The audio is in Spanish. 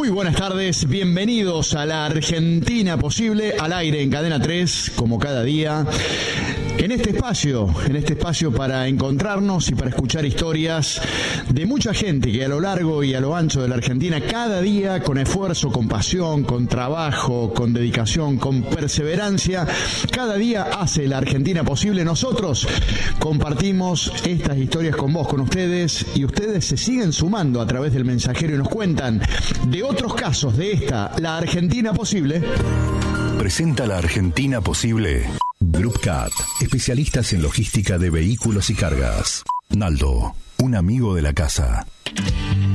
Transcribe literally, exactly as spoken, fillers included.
Muy buenas tardes, bienvenidos a la Argentina Posible, al aire en Cadena tres, como cada día. En este espacio, en este espacio para encontrarnos y para escuchar historias de mucha gente que a lo largo y a lo ancho de la Argentina, cada día con esfuerzo, con pasión, con trabajo, con dedicación, con perseverancia, cada día hace la Argentina posible. Nosotros compartimos estas historias con vos, con ustedes, y ustedes se siguen sumando a través del mensajero y nos cuentan de otros casos de esta, la Argentina Posible. Presenta la Argentina Posible. Groupcat, especialistas en logística de vehículos y cargas. Naldo, un amigo de la casa.